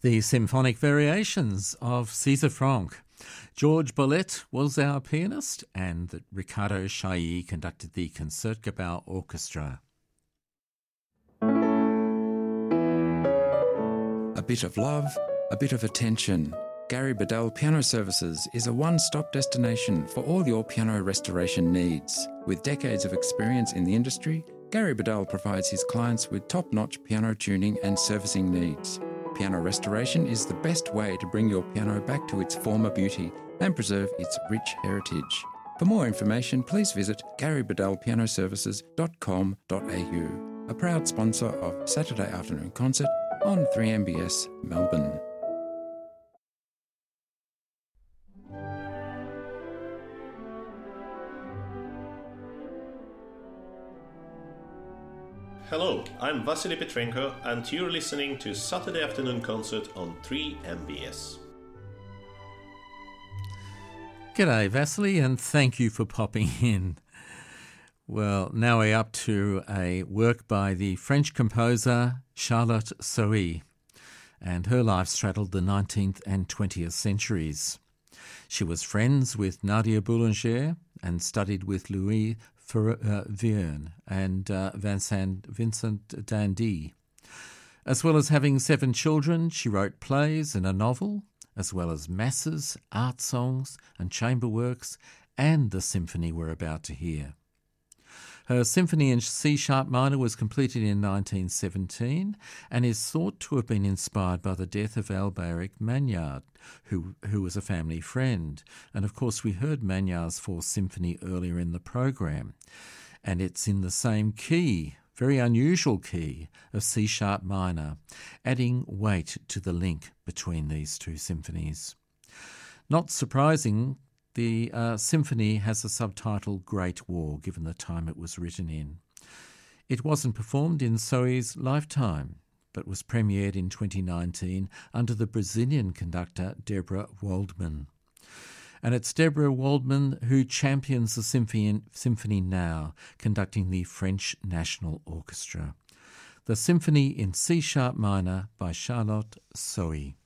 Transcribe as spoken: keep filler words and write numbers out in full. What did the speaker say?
The symphonic variations of César Franck. George Bollett was our pianist, and Riccardo Chailly conducted the Concertgebouw Orchestra. A bit of love, a bit of attention. Gary Bedell Piano Services is a one-stop destination for all your piano restoration needs. With decades of experience in the industry, Gary Bedell provides his clients with top-notch piano tuning and servicing needs. Piano restoration is the best way to bring your piano back to its former beauty and preserve its rich heritage. For more information, please visit gary bedell piano services dot com dot a u, a proud sponsor of Saturday Afternoon Concert on three M B S Melbourne. Hello, I'm Vasily Petrenko and you're listening to Saturday Afternoon Concert on three M B S. G'day Vasily, and thank you for popping in. Well, now we're up to a work by the French composer Charlotte Sohy, and her life straddled the nineteenth and twentieth centuries. She was friends with Nadia Boulanger and studied with Louis Vierne and uh, Vincent, Vincent d'Indy. As well as having seven children, she wrote plays and a novel, as well as masses, art songs and chamber works, and the symphony we're about to hear. Her symphony in C-sharp minor was completed in nineteen seventeen and is thought to have been inspired by the death of Alberic Magnard, who, who was a family friend. And of course we heard Magnard's Fourth Symphony earlier in the program, and it's in the same key, very unusual key, of C-sharp minor, adding weight to the link between these two symphonies. Not surprising, the uh, symphony has the subtitle Great War, given the time it was written in. It wasn't performed in Sohy's lifetime, but was premiered in twenty nineteen under the Brazilian conductor Deborah Waldman. And it's Deborah Waldman who champions the symphony, symphony now, conducting the French National Orchestra. The Symphony in C-sharp minor by Charlotte Sohy.